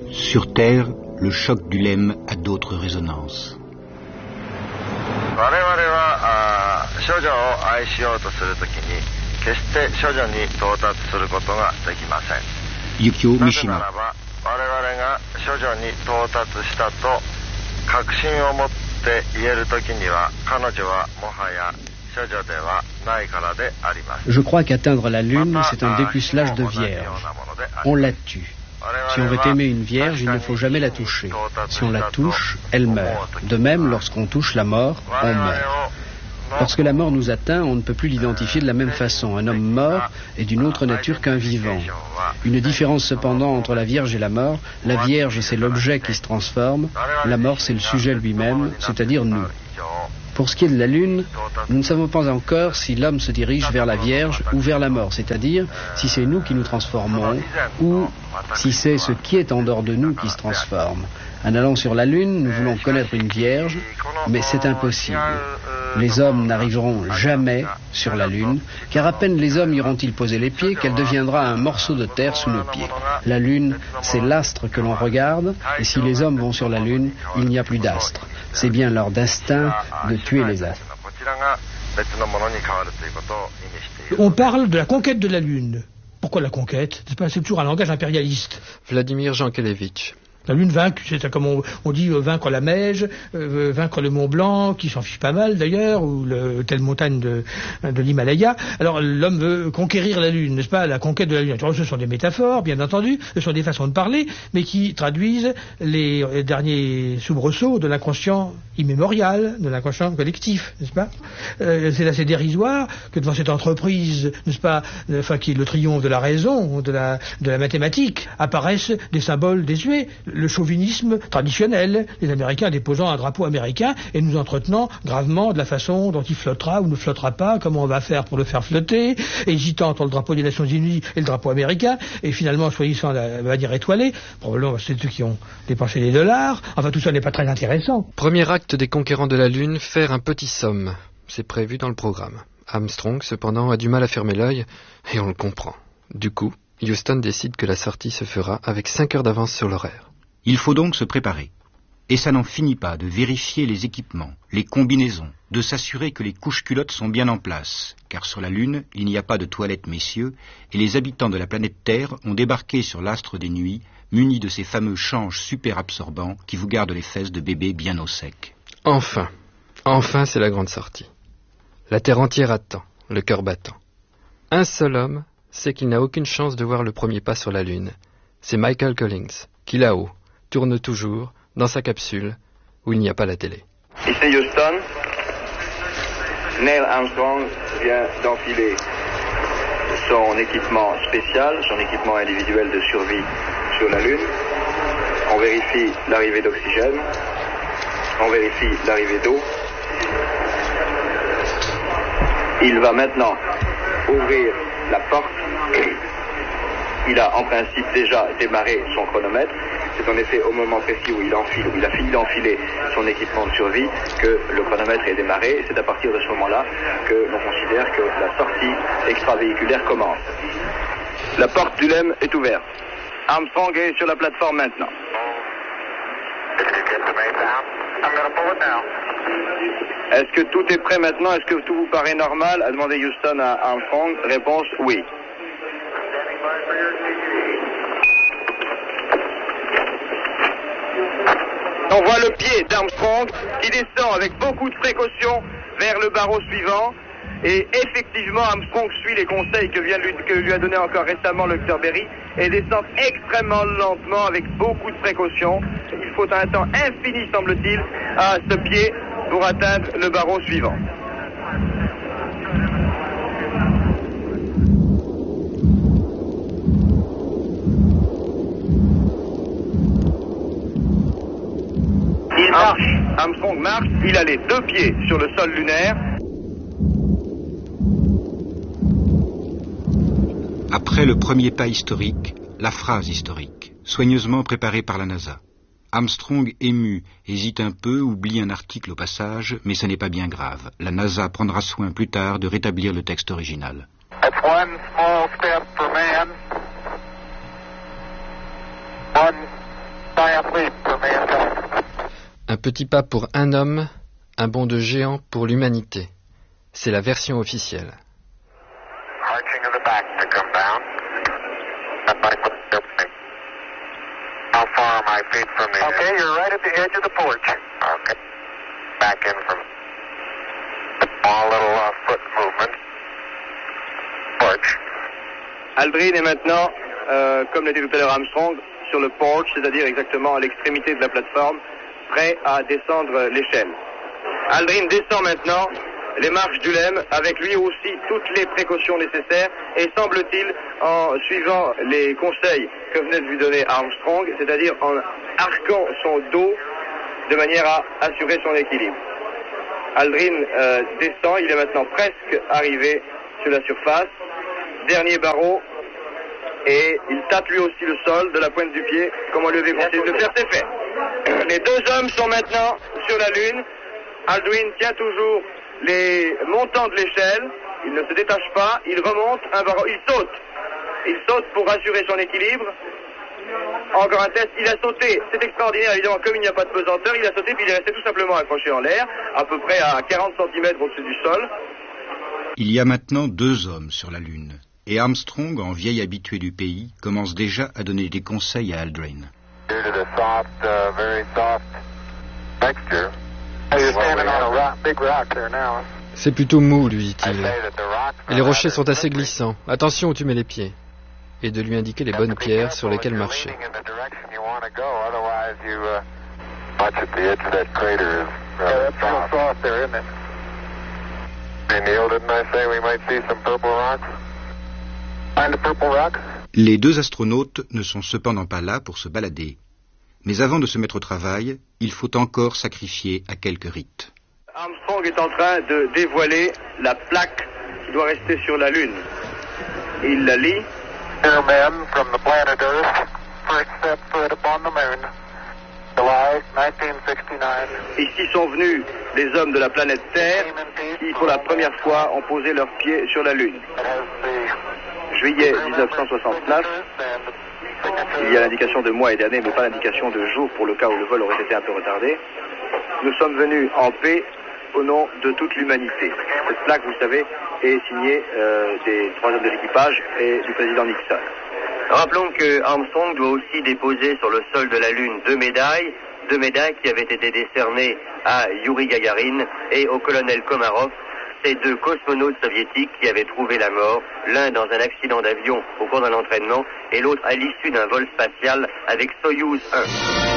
Sur Terre, le choc du LEM a d'autres résonances. Yukio Mishima. Je crois qu'atteindre la Lune, c'est un dépucelage de vierge. On la tue. Si on veut aimer une vierge, il ne faut jamais la toucher. Si on la touche, elle meurt. De même, lorsqu'on touche la mort, on meurt. Lorsque la mort nous atteint, on ne peut plus l'identifier de la même façon. Un homme mort est d'une autre nature qu'un vivant. Une différence cependant entre la Vierge et la mort. La Vierge, c'est l'objet qui se transforme. La mort, c'est le sujet lui-même, c'est-à-dire nous. Pour ce qui est de la Lune, nous ne savons pas encore si l'homme se dirige vers la Vierge ou vers la mort, c'est-à-dire si c'est nous qui nous transformons ou si c'est ce qui est en dehors de nous qui se transforme. En allant sur la Lune, nous voulons connaître une Vierge, mais c'est impossible. Les hommes n'arriveront jamais sur la Lune, car à peine les hommes iront-ils poser les pieds qu'elle deviendra un morceau de terre sous nos pieds. La Lune, c'est l'astre que l'on regarde, et si les hommes vont sur la Lune, il n'y a plus d'astre. C'est bien leur destin de tuer les astres. On parle de la conquête de la Lune. Pourquoi la conquête ? C'est toujours un langage impérialiste. Vladimir Jankélévitch. La Lune vaincue, c'est comme on dit vaincre la Meije, vaincre le Mont Blanc, qui s'en fiche pas mal d'ailleurs, ou telle montagne de l'Himalaya. Alors l'homme veut conquérir la Lune, n'est-ce pas ? La conquête de la Lune. Alors, ce sont des métaphores, bien entendu, ce sont des façons de parler, mais qui traduisent les derniers soubresauts de l'inconscient immémorial, de l'inconscient collectif, n'est-ce pas ? C'est assez dérisoire que devant cette entreprise, n'est-ce pas, qui est le triomphe de la raison, de la mathématique, apparaissent des symboles désuets. Le chauvinisme traditionnel, les Américains déposant un drapeau américain et nous entretenant gravement de la façon dont il flottera ou ne flottera pas, comment on va faire pour le faire flotter, hésitant entre le drapeau des Nations Unies et le drapeau américain, et finalement choisissant la bannière étoilée. Probablement c'est ceux qui ont dépensé les dollars. Enfin, tout ça n'est pas très intéressant. Premier acte des conquérants de la Lune, faire un petit somme. C'est prévu dans le programme. Armstrong, cependant, a du mal à fermer l'œil, et on le comprend. Du coup, Houston décide que la sortie se fera avec 5 heures d'avance sur l'horaire. Il faut donc se préparer. Et ça n'en finit pas de vérifier les équipements, les combinaisons, de s'assurer que les couches-culottes sont bien en place, car sur la Lune, il n'y a pas de toilettes, messieurs, et les habitants de la planète Terre ont débarqué sur l'astre des nuits, munis de ces fameux changes super absorbants qui vous gardent les fesses de bébé bien au sec. Enfin, c'est la grande sortie. La Terre entière attend, le cœur battant. Un seul homme sait qu'il n'a aucune chance de voir le premier pas sur la Lune. C'est Michael Collins, qui là-haut tourne toujours dans sa capsule où il n'y a pas la télé. Ici Houston, Neil Armstrong vient d'enfiler son équipement spécial, son équipement individuel de survie sur la Lune. On vérifie l'arrivée d'oxygène, on vérifie l'arrivée d'eau. Il va maintenant ouvrir la porte. Il a en principe déjà démarré son chronomètre. C'est en effet au moment précis où il a fini d'enfiler son équipement de survie que le chronomètre est démarré. C'est à partir de ce moment-là que l'on considère que la sortie extravéhiculaire commence. La porte du LEM est ouverte. Armstrong est sur la plateforme maintenant. Est-ce que tout est prêt maintenant? Est-ce que tout vous paraît normal? A demandé Houston à Armstrong. Réponse oui. On voit le pied d'Armstrong qui descend avec beaucoup de précaution vers le barreau suivant. Et effectivement, Armstrong suit les conseils que lui a donné encore récemment le Dr Berry et descend extrêmement lentement avec beaucoup de précaution. Il faut un temps infini, semble-t-il, à ce pied pour atteindre le barreau suivant. Il marche. Armstrong marche. Il a les deux pieds sur le sol lunaire. Après le premier pas historique, la phrase historique, soigneusement préparée par la NASA. Armstrong, ému, hésite un peu, oublie un article au passage, mais ce n'est pas bien grave. La NASA prendra soin plus tard de rétablir le texte original. That's one small step for man, one Un petit pas pour un homme, un bond de géant pour l'humanité. C'est la version officielle. Okay, you're right at the edge of the porch. Okay. Back in from small little foot movement. Porch. Aldrin est maintenant, comme l'était tout à l'heure Armstrong, sur le porch, c'est-à-dire exactement à l'extrémité de la plateforme, prêt à descendre l'échelle. Aldrin descend maintenant les marches du LEM, avec lui aussi toutes les précautions nécessaires, et semble-t-il, en suivant les conseils que venait de lui donner Armstrong, c'est-à-dire en arquant son dos de manière à assurer son équilibre. Aldrin descend, il est maintenant presque arrivé sur la surface, dernier barreau, et il tape lui aussi le sol de la pointe du pied, comme on lui avait conseillé de le faire, c'est fait. Les deux hommes sont maintenant sur la Lune. Aldrin tient toujours les montants de l'échelle, il ne se détache pas, il remonte un barreau, il saute pour assurer son équilibre. Encore un test, il a sauté, c'est extraordinaire évidemment, comme il n'y a pas de pesanteur, il a sauté puis il est resté tout simplement accroché en l'air, à peu près à 40 cm au-dessus du sol. Il y a maintenant 2 hommes sur la Lune, et Armstrong, en vieil habitué du pays, commence déjà à donner des conseils à Aldrin. C'est plutôt mou, lui dit-il. Et les rochers sont assez glissants. Attention où tu mets les pieds. Et de lui indiquer les bonnes pierres sur lesquelles marcher. Les 2 astronautes ne sont cependant pas là pour se balader. Mais avant de se mettre au travail, il faut encore sacrifier à quelques rites. Armstrong est en train de dévoiler la plaque qui doit rester sur la Lune. Il la lit. Dear men from the planet Earth, first step foot upon the moon, July 1969. Ici sont venus les hommes de la planète Terre qui, pour la première fois, ont posé leurs pieds sur la Lune. Juillet 1969. Il y a l'indication de mois et d'année, mais pas l'indication de jour pour le cas où le vol aurait été un peu retardé. Nous sommes venus en paix au nom de toute l'humanité. Cette plaque, vous le savez, est signée des 3 hommes de l'équipage et du président Nixon. Rappelons que Armstrong doit aussi déposer sur le sol de la Lune 2 médailles qui avaient été décernées à Yuri Gagarin et au colonel Komarov, ces 2 cosmonautes soviétiques qui avaient trouvé la mort, l'un dans un accident d'avion au cours d'un entraînement et l'autre à l'issue d'un vol spatial avec Soyouz 1.